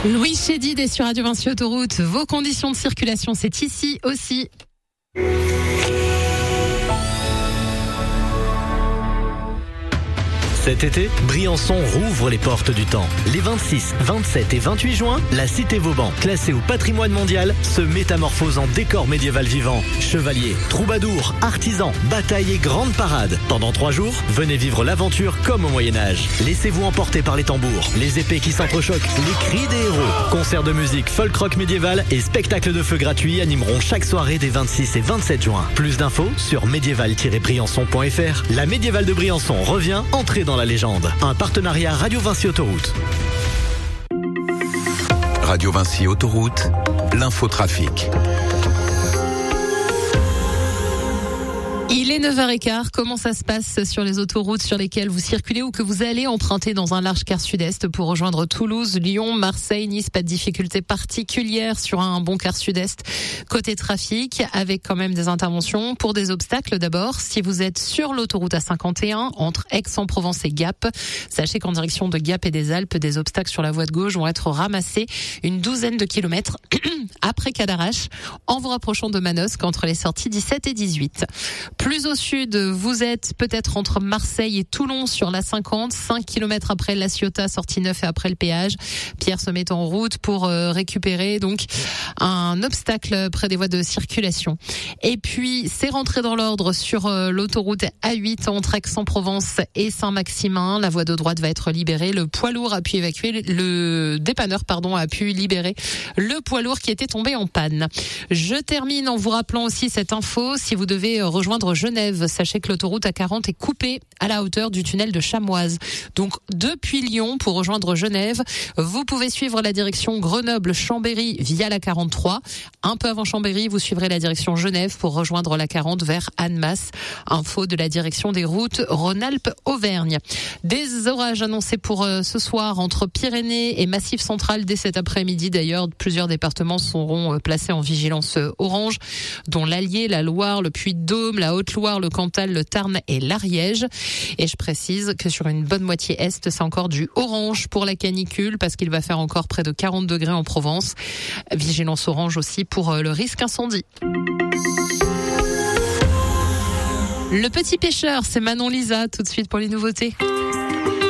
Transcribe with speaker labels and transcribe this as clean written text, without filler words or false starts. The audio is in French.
Speaker 1: Louis Chédid est sur Radio Vinci Autoroute. Vos conditions de circulation, c'est ici aussi.
Speaker 2: Cet été, Briançon rouvre les portes du temps. Les 26, 27 et 28 juin, la cité Vauban, classée au patrimoine mondial, se métamorphose en décor médiéval vivant. Chevaliers, troubadours, artisans, batailles et grandes parades. Pendant 3 jours, venez vivre l'aventure comme au Moyen-Âge. Laissez-vous emporter par les tambours, les épées qui s'entrechoquent, les cris des héros. Concerts de musique folk rock médiéval et spectacles de feu gratuits animeront chaque soirée des 26 et 27 juin. Plus d'infos sur médiéval-briançon.fr. La médiévale de Briançon revient, entrée dans la légende. Un partenariat Radio Vinci Autoroute.
Speaker 3: Radio Vinci Autoroute, l'infotrafic.
Speaker 1: Il est 9h15. Comment ça se passe sur les autoroutes sur lesquelles vous circulez ou que vous allez emprunter dans un large quart sud-est pour rejoindre Toulouse, Lyon, Marseille, Nice? Pas de difficultés particulières sur un bon quart sud-est. Côté trafic, avec quand même des interventions pour des obstacles d'abord. Si vous êtes sur l'autoroute A51 entre Aix-en-Provence et Gap, sachez qu'en direction de Gap et des Alpes, des obstacles sur la voie de gauche vont être ramassés une douzaine de kilomètres après Cadarache en vous rapprochant de Manosque entre les sorties 17 et 18. Plus au sud, vous êtes peut-être entre Marseille et Toulon sur la 50, 5 km après La Ciotat, sortie 9 et après le péage. Pierre se met en route pour récupérer donc un obstacle près des voies de circulation. Et puis, c'est rentré dans l'ordre sur l'autoroute A8 entre Aix-en-Provence et Saint-Maximin. La voie de droite va être libérée. Le poids lourd a pu évacuer, le dépanneur, a pu libérer le poids lourd qui était tombé en panne. Je termine en vous rappelant aussi cette info. Si vous devez rejoindre Genève, sachez que l'autoroute A40 est coupée à la hauteur du tunnel de Chamoise. Donc, depuis Lyon, pour rejoindre Genève, vous pouvez suivre la direction Grenoble-Chambéry via la 43. Un peu avant Chambéry, vous suivrez la direction Genève pour rejoindre la 40 vers Annemasse. Info de la direction des routes Rhône-Alpes-Auvergne. Des orages annoncés pour ce soir entre Pyrénées et Massif central dès cet après-midi. D'ailleurs, plusieurs départements seront placés en vigilance orange, dont l'Allier, la Loire, le Puy-de-Dôme, la Haute-Loire, le Cantal, le Tarn et l'Ariège. Et je précise que sur une bonne moitié est, c'est encore du orange pour la canicule parce qu'il va faire encore près de 40 degrés en Provence. Vigilance orange aussi pour le risque incendie. Le petit pêcheur, c'est Manon Lisa, tout de suite pour les nouveautés.